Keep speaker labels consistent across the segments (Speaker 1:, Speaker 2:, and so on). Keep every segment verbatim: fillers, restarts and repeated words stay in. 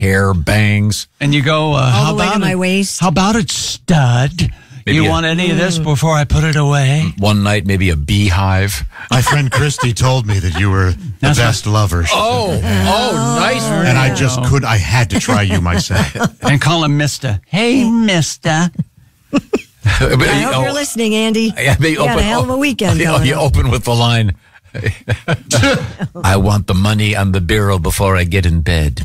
Speaker 1: hair, bangs.
Speaker 2: And you go, uh,
Speaker 3: All
Speaker 2: how
Speaker 3: the way
Speaker 2: about
Speaker 3: to my
Speaker 2: it,
Speaker 3: waist.
Speaker 2: How about it, stud?
Speaker 1: Maybe
Speaker 2: you
Speaker 1: a-
Speaker 2: want any of this before I put it away?
Speaker 1: One night, maybe a beehive.
Speaker 4: My friend Christy told me that you were the
Speaker 2: That's
Speaker 4: best lover. she
Speaker 1: Oh,
Speaker 4: said.
Speaker 1: oh, nice.
Speaker 4: And I just could, I had to try you myself.
Speaker 2: And call him Mister. Hey, Mister.
Speaker 3: I hope
Speaker 1: Oh,
Speaker 3: you're listening, Andy.
Speaker 1: Yeah, they
Speaker 3: You had a
Speaker 1: open-
Speaker 3: hell of a weekend
Speaker 1: You,
Speaker 3: going
Speaker 1: you
Speaker 3: on.
Speaker 1: open with the line, I want the money on the bureau before I get in bed.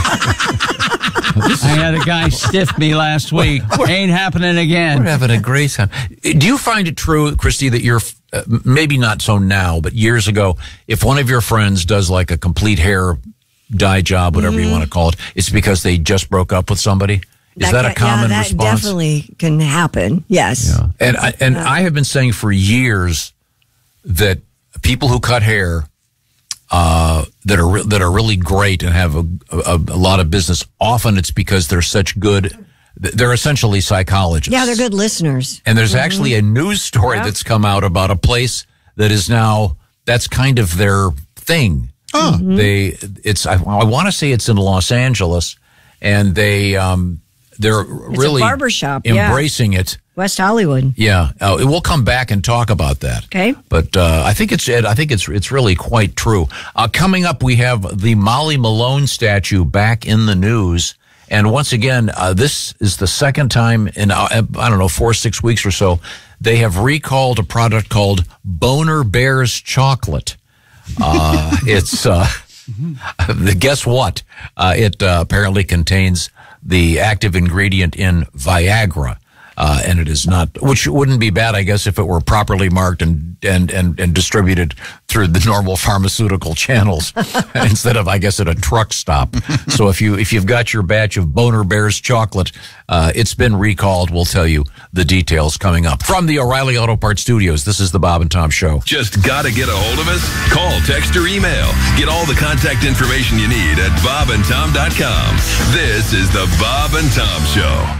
Speaker 2: I had a guy stiff me last week. Ain't happening again.
Speaker 1: We're having a great time. Do you find it true, Christy, that you're, uh, maybe not so now, but years ago, if one of your friends does like a complete hair dye job, whatever you want to call it, it's because they just broke up with somebody? Is that,
Speaker 3: ca-
Speaker 1: a common
Speaker 3: yeah, that
Speaker 1: response?
Speaker 3: definitely can happen. Yes.
Speaker 1: Yeah. And I, and I have been saying for years that people who cut hair uh, that are re- that are really great and have a, a, a lot of business, often it's because they're such good. They're essentially psychologists.
Speaker 3: Yeah, they're good listeners.
Speaker 1: And there's actually a news story
Speaker 3: Yep.
Speaker 1: that's come out about a place that is now, that's kind of their thing.
Speaker 4: Oh.
Speaker 1: They, it's, I, I want to say it's in Los Angeles, and they, um, they're really
Speaker 3: barbershop, yeah.
Speaker 1: embracing it.
Speaker 3: West Hollywood.
Speaker 1: Yeah, uh, we'll come back and talk about that.
Speaker 3: Okay.
Speaker 1: But uh, I think it's I think it's it's really quite true. Uh, coming up, we have the Molly Malone statue back in the news, and once again, uh, this is the second time in uh, I don't know four six weeks or so they have recalled a product called Boner Bears chocolate. Uh, it's uh, guess what? Uh, it uh, apparently contains the active ingredient in Viagra. Uh, and it is not, which wouldn't be bad, I guess, if it were properly marked and, and, and, and distributed through the normal pharmaceutical channels instead of, I guess, at a truck stop. So if you, if you've got your batch of Boner Bears chocolate, uh, it's been recalled. We'll tell you the details coming up. From the O'Reilly Auto Parts Studios, this is the Bob and Tom Show.
Speaker 5: Just gotta get a hold of us? Call, text, or email. Get all the contact information you need at bob and tom dot com. This is the Bob and Tom Show.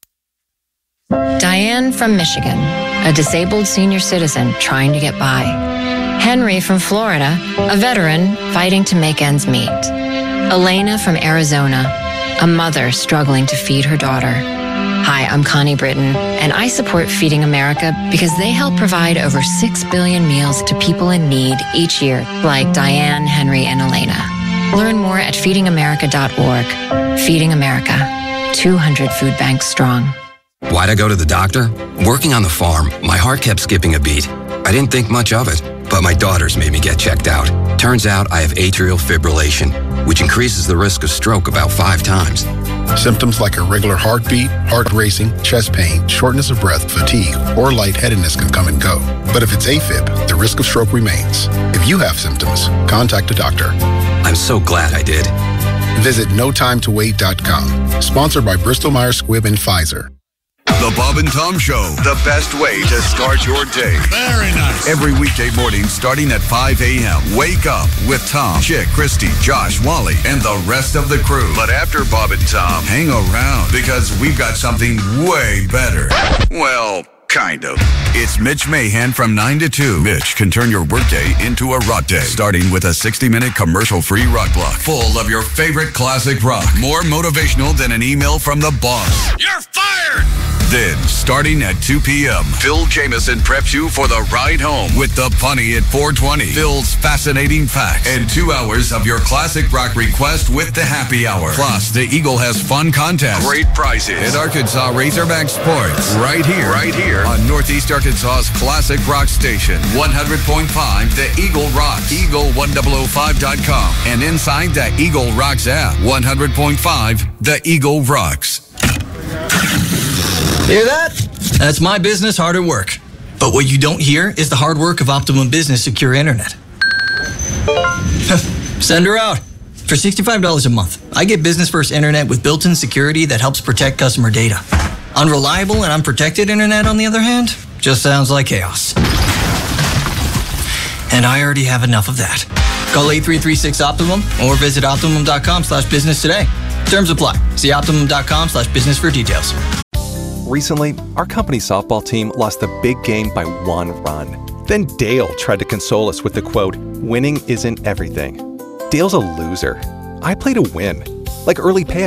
Speaker 6: Diane from Michigan, a disabled senior citizen trying to get by. Henry from Florida, a veteran fighting to make ends meet. Elena from Arizona, a mother struggling to feed her daughter. Hi, I'm Connie Britton, and I support Feeding America because they help provide over six billion meals to people in need each year, like Diane, Henry, and Elena. Learn more at feeding america dot org. Feeding America, two hundred food banks strong.
Speaker 7: Why'd I go to the doctor? Working on the farm, my heart kept skipping a beat. I didn't think much of it, but my daughters made me get checked out. Turns out I have atrial fibrillation, which increases the risk of stroke about five times.
Speaker 8: Symptoms like irregular heartbeat, heart racing, chest pain, shortness of breath, fatigue, or lightheadedness can come and go. But if it's AFib, the risk of stroke remains. If you have symptoms, contact a doctor.
Speaker 7: I'm so glad I did.
Speaker 8: Visit no time to wait dot com. Sponsored by Bristol Myers Squibb and Pfizer.
Speaker 5: The Bob and Tom Show, the best way to start your day.
Speaker 4: Very nice.
Speaker 5: Every weekday morning starting at five a.m. Wake up with Tom, Chick, Christy, Josh, Wally, and the rest of the crew. But after Bob and Tom, hang around because we've got something way better. Well, kind of. It's Mitch Mahan from nine to two. Mitch can turn your workday into a rock day, starting with a sixty-minute commercial-free rock block full of your favorite classic rock. More motivational than an email from the boss. You're fired! Then, starting at two p.m., Phil Jameson preps you for the ride home with the punny at four twenty. Phil's fascinating facts and two hours of your classic rock request with the happy hour. Plus, the Eagle has fun contests, great prizes, and Arkansas Razorback Sports. Right here, right here on Northeast Arkansas's classic rock station, one hundred point five, The Eagle Rocks, eagle one thousand five dot com, and inside the Eagle Rocks app, one hundred point five, The Eagle Rocks.
Speaker 9: Hear that? That's my business hard at work. But what you don't hear is the hard work of Optimum Business Secure Internet. Send her out. For sixty-five dollars a month, I get business-first internet with built-in security that helps protect customer data. Unreliable and unprotected internet, on the other hand, just sounds like chaos. And I already have enough of that. Call eight three three six Optimum or visit optimum dot com slash business today. Terms apply. See optimum dot com slash business for details.
Speaker 10: Recently, our company softball team lost the big game by one run. Then Dale tried to console us with the quote, "Winning isn't everything." Dale's a loser. I play to win. like early payouts